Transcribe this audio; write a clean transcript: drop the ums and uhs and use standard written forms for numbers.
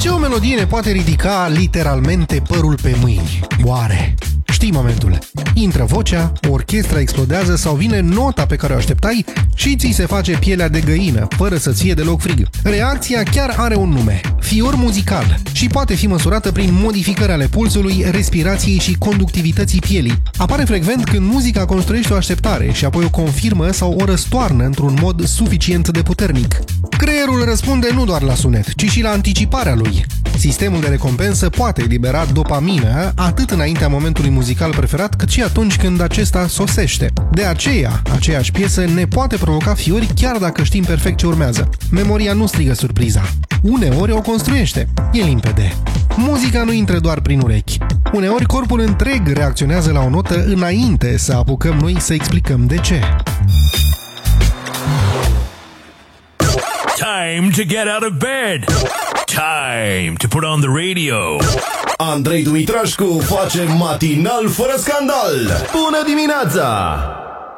Ce o melodie ne poate ridica literalmente părul pe mâini? Oare? Știi momentul. Intră vocea, orchestra explodează sau vine nota pe care o așteptai și ți se face pielea de găină, fără să-ți fie deloc frig. Reacția chiar are un nume, fior muzical, și poate fi măsurată prin modificări ale pulsului, respirației și conductivității pielii. Apare frecvent când muzica construiește o așteptare și apoi o confirmă sau o răstoarnă într-un mod suficient de puternic. Creierul răspunde nu doar la sunet, ci și la anticiparea lui. Sistemul de recompensă poate elibera dopamină atât înaintea momentului muzical preferat, cât și atunci când acesta sosește. De aceea, aceeași piesă ne poate provoca fiori chiar dacă știm perfect ce urmează. Memoria nu strigă surpriza. Uneori o construiește. E limpede. Muzica nu intră doar prin urechi. Uneori corpul întreg reacționează la o notă înainte să apucăm noi să explicăm de ce. Time to get out of bed. Time to put on the radio. Andrei Dumitrașcu face matinal fără scandal. Bună dimineața!